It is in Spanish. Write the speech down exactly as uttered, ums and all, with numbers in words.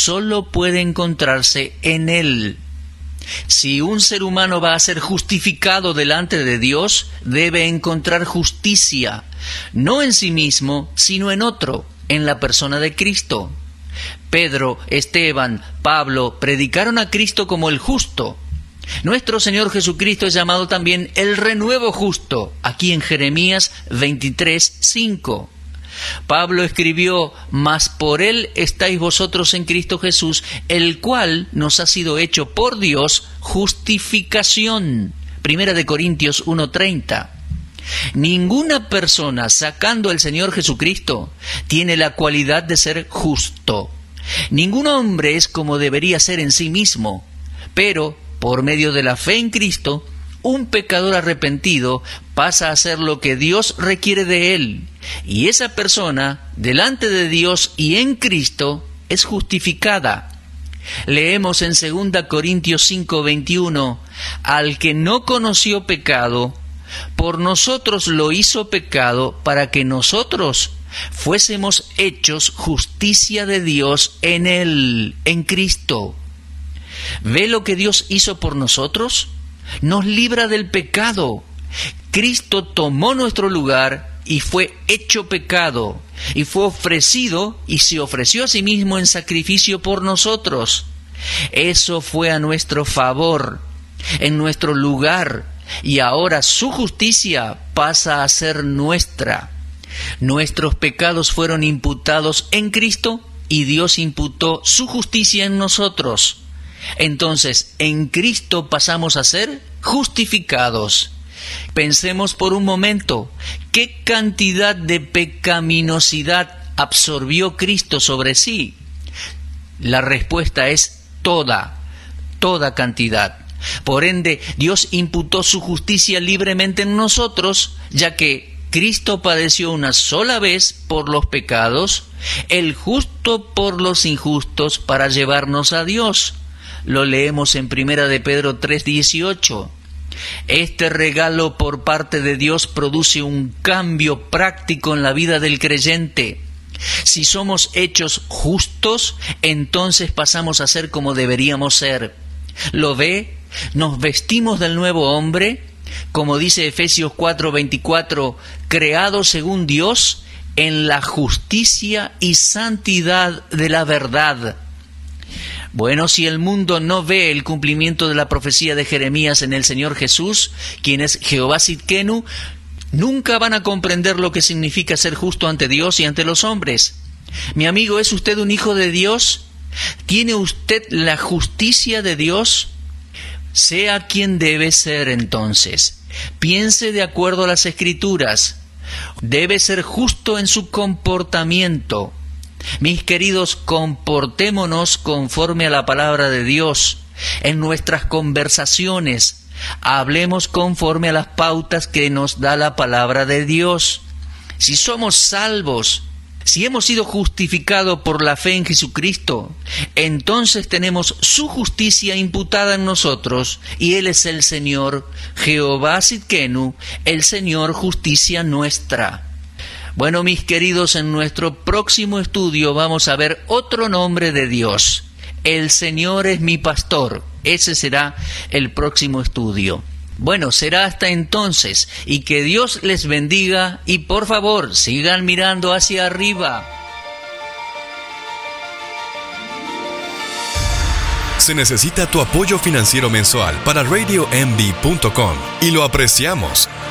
solo puede encontrarse en Él. Si un ser humano va a ser justificado delante de Dios, debe encontrar justicia, no en sí mismo, sino en otro, en la persona de Cristo. Pedro, Esteban, Pablo predicaron a Cristo como el justo. Nuestro Señor Jesucristo es llamado también el renuevo justo, aquí en Jeremías veintitrés, cinco. Pablo escribió: mas por Él estáis vosotros en Cristo Jesús, el cual nos ha sido hecho por Dios justificación. Primera de Corintios uno treinta. Ninguna persona, sacando al Señor Jesucristo, tiene la cualidad de ser justo. Ningún hombre es como debería ser en sí mismo, pero por medio de la fe en Cristo, un pecador arrepentido pasa a ser lo que Dios requiere de él, y esa persona, delante de Dios y en Cristo, es justificada. Leemos en segunda Corintios cinco veintiuno, al que no conoció pecado, por nosotros lo hizo pecado, para que nosotros fuésemos hechos justicia de Dios en Él, en Cristo. ¿Ve lo que Dios hizo por nosotros? Nos libra del pecado. Cristo tomó nuestro lugar y fue hecho pecado, y fue ofrecido y se ofreció a sí mismo en sacrificio por nosotros. Eso fue a nuestro favor, en nuestro lugar, y ahora su justicia pasa a ser nuestra. Nuestros pecados fueron imputados en Cristo y Dios imputó su justicia en nosotros. Entonces, en Cristo pasamos a ser justificados. Pensemos por un momento, ¿qué cantidad de pecaminosidad absorbió Cristo sobre sí? La respuesta es toda, toda cantidad. Por ende, Dios imputó su justicia libremente en nosotros, ya que Cristo padeció una sola vez por los pecados, el justo por los injustos, para llevarnos a Dios. Lo leemos en Primera de Pedro tres dieciocho. Este regalo por parte de Dios produce un cambio práctico en la vida del creyente. Si somos hechos justos, entonces pasamos a ser como deberíamos ser. ¿Lo ve? Nos vestimos del nuevo hombre, como dice Efesios cuatro veinticuatro, creados según Dios en la justicia y santidad de la verdad. Bueno, si el mundo no ve el cumplimiento de la profecía de Jeremías en el Señor Jesús, quien es Jehová Sidkenu, nunca van a comprender lo que significa ser justo ante Dios y ante los hombres. Mi amigo, ¿es usted un hijo de Dios? ¿Tiene usted la justicia de Dios? Sea quien debe ser entonces. Piense de acuerdo a las Escrituras. Debe ser justo en su comportamiento. Mis queridos, comportémonos conforme a la palabra de Dios. En nuestras conversaciones, hablemos conforme a las pautas que nos da la palabra de Dios. Si somos salvos, si hemos sido justificados por la fe en Jesucristo, entonces tenemos su justicia imputada en nosotros, y Él es el Señor, Jehová Sidkenu, el Señor justicia nuestra. Bueno, mis queridos, en nuestro próximo estudio vamos a ver otro nombre de Dios. El Señor es mi pastor. Ese será el próximo estudio. Bueno, será hasta entonces, y que Dios les bendiga, y por favor, sigan mirando hacia arriba. Se necesita tu apoyo financiero mensual para radio m b punto com y lo apreciamos.